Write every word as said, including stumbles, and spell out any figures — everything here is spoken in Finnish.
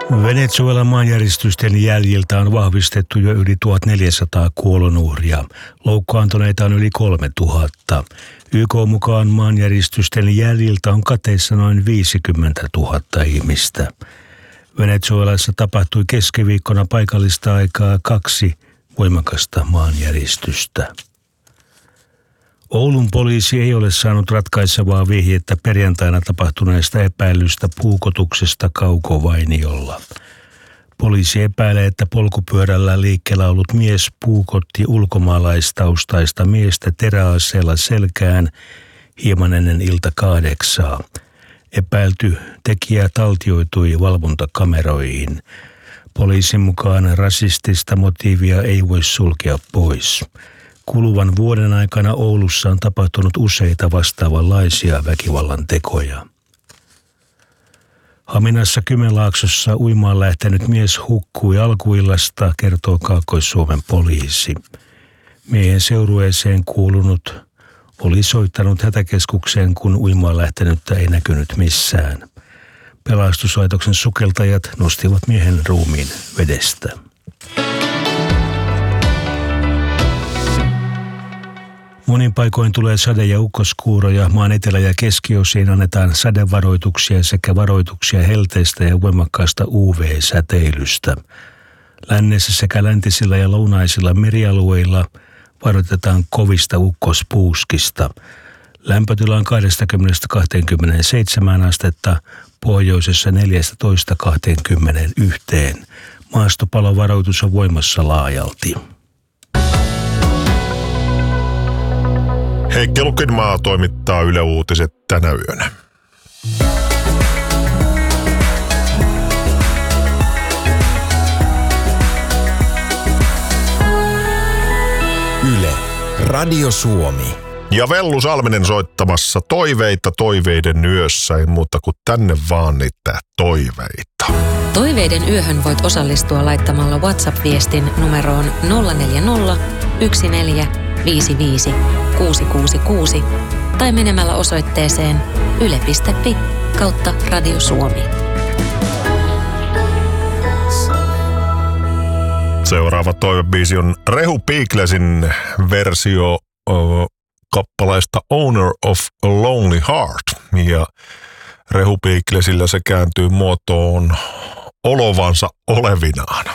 Venezuelan maanjäristysten jäljiltä on vahvistettu jo yli tuhatneljäsataa kuolonuhria. Loukkaantuneita on yli kolmetuhatta. Y K mukaan maanjäristysten jäljiltä on kateissa noin viisikymmentätuhatta ihmistä. Venezuelassa tapahtui keskiviikkona paikallista aikaa kaksi voimakasta maanjäristystä. Oulun poliisi ei ole saanut ratkaisevaa vihjettä perjantaina tapahtuneesta epäilystä puukotuksesta Kaukovainiolla. Poliisi epäilee, että polkupyörällä liikkeellä ollut mies puukotti ulkomaalaistaustaista miestä teräaseella selkään hieman ennen ilta kahdeksaa. Epäilty tekijä taltioitui valvontakameroihin. Poliisin mukaan rasistista motiivia ei voi sulkea pois. Kuluvan vuoden aikana Oulussa on tapahtunut useita vastaavanlaisia väkivallan tekoja. Haminassa Kymenlaaksossa uimaan lähtenyt mies hukkui alkuillasta, kertoo Kaakkois-Suomen poliisi. Miehen seurueeseen kuulunut oli soittanut hätäkeskukseen, kun uimaan lähtenyttä ei näkynyt missään. Pelastuslaitoksen sukeltajat nostivat miehen ruumiin vedestä. Monin paikoin tulee sade- ja ukkoskuuroja. Maan etelä- ja keskiosiin annetaan sadevaroituksia sekä varoituksia helteistä ja voimakkaasta U V-säteilystä. Lännessä sekä läntisillä ja lounaisilla merialueilla varoitetaan kovista ukkospuuskista. Lämpötila on kaksikymmentä kaksikymmentäseitsemän astetta, pohjoisessa neljätoista kaksikymmentäyksi. Maastopalovaroitus on voimassa laajalti. Heikki Lukinmaa toimittaa Yle Uutiset tänä yönä. Yle, Radio Suomi. Ja Vellu Salminen soittamassa toiveita toiveiden yössä, ei muuta kuin tänne vaan niitä toiveita. Toiveiden yöhön voit osallistua laittamalla WhatsApp-viestin numeroon nolla neljä nolla, yksi neljä, viisi viisi, kuusi kuusi kuusi tai menemällä osoitteeseen yle piste fi kautta Radio Suomi. Seuraava toivebiisi on Rehu Piiklesin versio uh, kappaleesta Owner of a Lonely Heart. Ja Rehu Piiklesillä se kääntyy muotoon olovansa olevinaan.